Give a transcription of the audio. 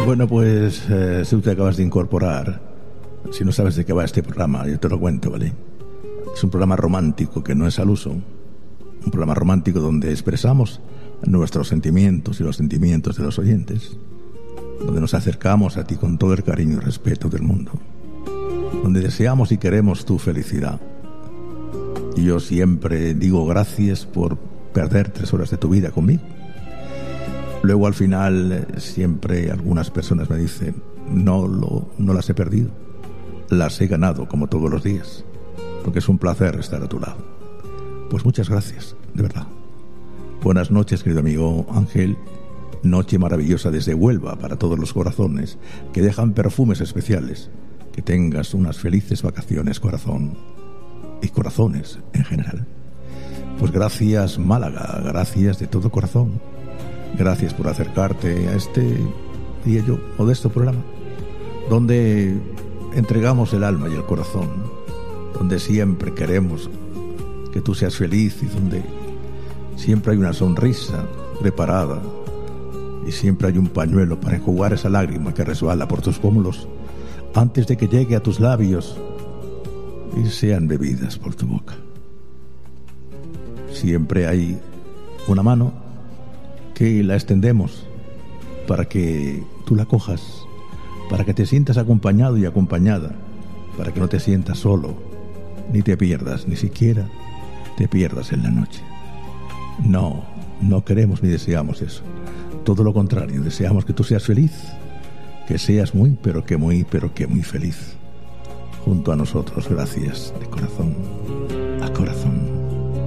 Bueno, pues si tú te acabas de incorporar, si no sabes de qué va este programa, yo te lo cuento, ¿vale? Es un programa romántico que no es al uso. Un programa romántico donde expresamos nuestros sentimientos y los sentimientos de los oyentes. Donde nos acercamos a ti con todo el cariño y respeto del mundo. Donde deseamos y queremos tu felicidad. Y yo siempre digo gracias por perder 3 horas de tu vida conmigo. Luego al final siempre algunas personas me dicen, no las he perdido, las he ganado como todos los días, porque es un placer estar a tu lado. Pues muchas gracias, de verdad. Buenas noches, querido amigo Ángel. Noche maravillosa desde Huelva para todos los corazones que dejan perfumes especiales. Que tengas unas felices vacaciones, corazón, y corazones en general. Pues gracias, Málaga, gracias de todo corazón. Gracias por acercarte a este, diría yo, modesto programa, donde entregamos el alma y el corazón, donde siempre queremos que tú seas feliz y donde siempre hay una sonrisa preparada y siempre hay un pañuelo para enjugar esa lágrima que resbala por tus pómulos antes de que llegue a tus labios y sean bebidas por tu boca. Siempre hay una mano que la extendemos para que tú la cojas, para que te sientas acompañado y acompañada, para que no te sientas solo, ni te pierdas, ni siquiera te pierdas en la noche. No queremos ni deseamos eso. Todo lo contrario, deseamos que tú seas feliz, que seas muy, pero que muy feliz. Junto a nosotros, gracias de corazón.